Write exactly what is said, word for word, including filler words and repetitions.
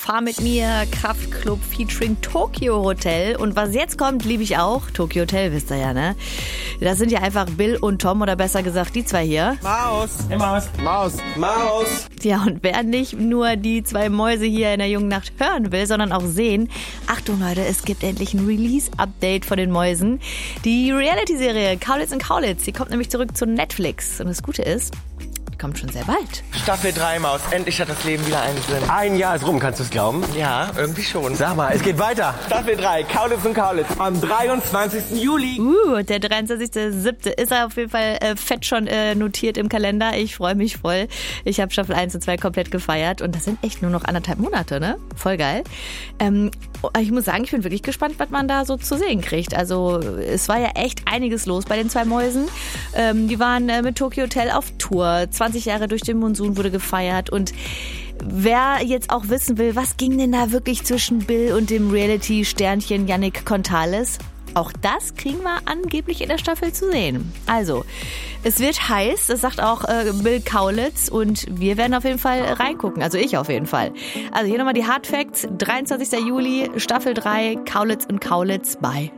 Fahr mit mir, Kraftclub featuring Tokyo Hotel. Und was jetzt kommt, liebe ich auch. Tokyo Hotel, wisst ihr ja, ne? Das sind ja einfach Bill und Tom, oder besser gesagt die zwei hier. Maus. Hey Maus. Maus. Maus. Ja, und wer nicht nur die zwei Mäuse hier in der jungen Nacht hören will, sondern auch sehen. Achtung Leute, es gibt endlich ein Release-Update von den Mäusen. Die Reality-Serie Kaulitz und Kaulitz, die kommt nämlich zurück zu Netflix. Und das Gute ist, die kommt schon sehr bald. Staffel drei, Maus. Endlich hat das Leben wieder einen Sinn. Ein Jahr ist rum, kannst du es glauben? Ja, irgendwie schon. Sag mal, es geht weiter. Staffel drei, Kaulitz und Kaulitz, am dreiundzwanzigsten Juli. Uh, der dreiundzwanzigster siebte ist auf jeden Fall äh, fett schon äh, notiert im Kalender. Ich freue mich voll. Ich habe Staffel eins und zwei komplett gefeiert und das sind echt nur noch anderthalb Monate, ne? Voll geil. Ähm, ich muss sagen, ich bin wirklich gespannt, was man da so zu sehen kriegt. Also es war ja echt einiges los bei den zwei Mäusen. Ähm, die waren äh, mit Tokyo Hotel auf Tour. zwanzig Jahre durch den Monsun wurde gefeiert und wer jetzt auch wissen will, was ging denn da wirklich zwischen Bill und dem Reality-Sternchen Yannick Contales? Auch das kriegen wir angeblich in der Staffel zu sehen. Also, es wird heiß, das sagt auch äh, Bill Kaulitz und wir werden auf jeden Fall reingucken, also ich auf jeden Fall. Also hier nochmal die Hard Facts, dreiundzwanzigster Juli, Staffel drei, Kaulitz und Kaulitz, bye.